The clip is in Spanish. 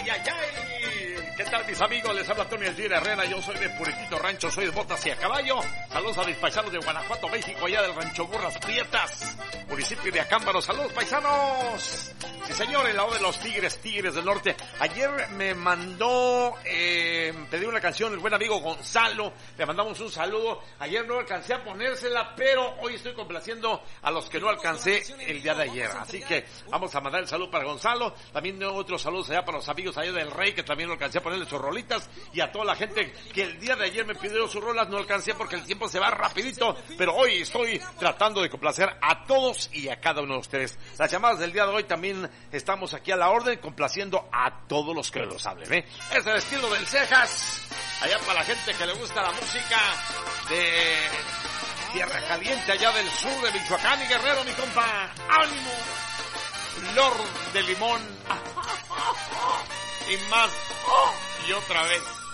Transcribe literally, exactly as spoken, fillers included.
ay, ay. ¿Qué tal, mis amigos? Les habla Tony Elvira Herrera. Yo soy de Puritito Rancho, soy de Botas y a Caballo. Saludos a mis paisanos de Guanajuato, México, allá del Rancho Burras Prietas, municipio de Acámbaro. Saludos, paisanos. Sí, señor, en la hora de los Tigres, Tigres del Norte. Ayer me mandó, eh, pedí una canción el buen amigo Gonzalo. Le mandamos un saludo. Ayer no alcancé a ponérsela, pero hoy estoy complaciendo a los que no alcancé el día de ayer. Así que vamos a mandar el saludo para Gonzalo. También otros saludos allá para los amigos allá del Rey, que también no alcancé a ponerle sus rolitas. Y a toda la gente que el día de ayer me pidió sus rolas, no alcancé porque el tiempo se va rapidito. Pero hoy estoy tratando de complacer a todos y a cada uno de ustedes. Las llamadas del día de hoy también estamos aquí a la orden, complaciendo a todos los que los hablen, ¿eh? Es el estilo del Cejas. Allá para la gente que le gusta la música de Tierra Caliente, allá del sur de Michoacán y Guerrero, mi compa. ¡Ánimo! Flor de limón. Y más. Y otra vez.